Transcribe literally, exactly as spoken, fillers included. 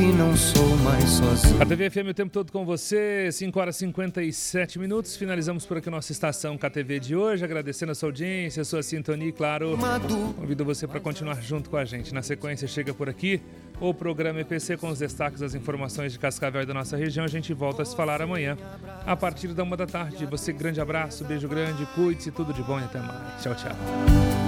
e não sou mais sozinho. A T V F M o tempo todo com você, cinco horas e cinquenta e sete minutos. Finalizamos por aqui a nossa estação K T V de hoje, agradecendo a sua audiência, a sua sintonia e, claro, convido você para continuar junto com a gente. Na sequência, chega por aqui o programa E P C com os destaques das informações de Cascavel e da nossa região. A gente volta a se falar amanhã, a partir da uma da tarde. Você, grande abraço, beijo grande, cuide-se, tudo de bom e até mais. Tchau, tchau.